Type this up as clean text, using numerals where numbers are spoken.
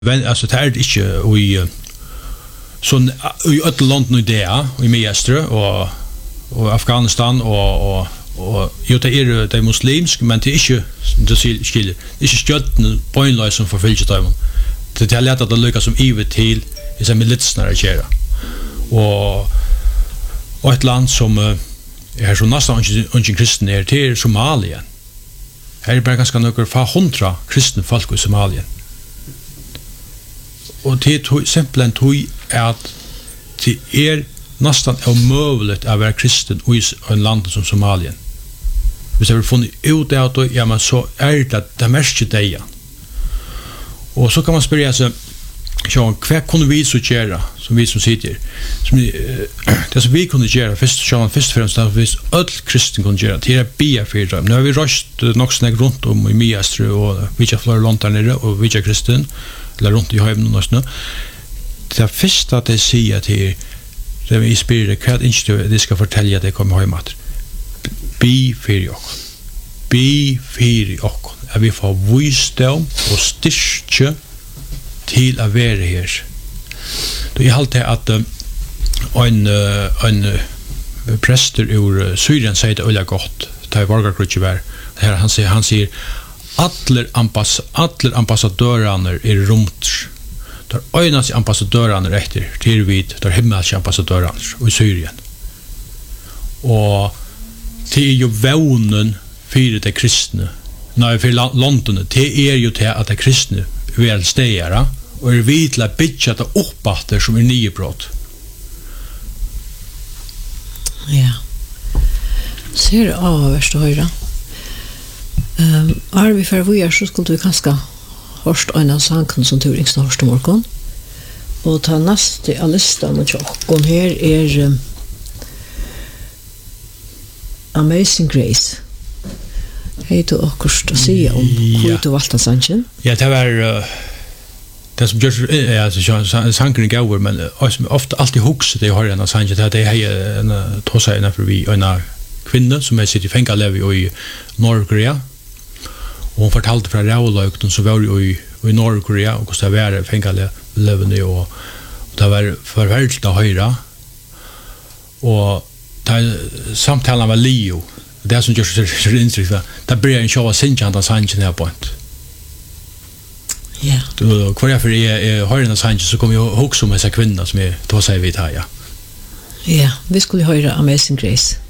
Men alltså det är inte i sån i ett land nu där i Mestre och Afghanistan och jo det är det muslimsk men det är inte det skiljer det är inte stjärten poänglös som förfyllt dem det har lärt att det lyckas som ivet till i så militsnare kära och ett land som är så nästan inte kristen är till Somalia. Här är bara ganska några 100 kristna folk i Somalia. Och det är simpelthen att det är nästan omöjligt att vara kristen i en land som Somalia. Hvis jeg vil funnet ut av det, ja, men så det mest det. Og så kan man spørre seg, hva kunne vi så gjøre, som vi som sitter? Det som vi kunne gjøre, først og fremst, det hvis alle kristne kunne gjøre, det bia for dem. Nå har vi røst nok snakk rundt om i Mestre, og vi ikke flere land der nede, og vi ikke kristne, eller rundt i høyden og sånn. Det første at jeg sier til dem i spyrer, hva ikke de skal fortelle at jeg kommer høymater. Be fyrir okkur. Be fyrir okkur. At vi får visdom og styrke til å være her. Jeg halte at en prester ur Syrien sier det øyla godt. Det er borgarkrutje vær. Han sier alle ambassadørene er romt. Det er øynens ambassadørene etter til vid, det er himmelske ambassadørene i Syrien. Og det er jo vånen for de kristne. Nei, for London, det er jo til at de kristne vil stedere, og er vidt til å bygge det oppbatter som er nye brott. Ja. Ser du avverst å høre? Er vi for vi så skulle vi kanskje hørst en av sangen som du ringste hørst om morgen. Og ta neste av listen med tjokken her er Amazing Grace. Hej du akkurat å si om hur du valgte sangen? Ja, det var det som gjør sangen er gauer, men ofte alltid hukse det jeg har en av sangen, det er en tåsa innenfor vi en kvinne som sitter i fengalevi i Nord-Korea, og hun fortalte fra rævløykten som var i Nord-Korea, og hvordan det var fengalevene, og det var forferdelig å høre, og samtalen var Leo. Det som gjør seg inntrykk, det blir en sjå av sinja han sangen her på en. Ja. Hver for jeg har en sangen, så kommer jeg også om disse kvinner som jeg tog seg vidt her, ja. Ja, vi skulle høre Amazing Grace.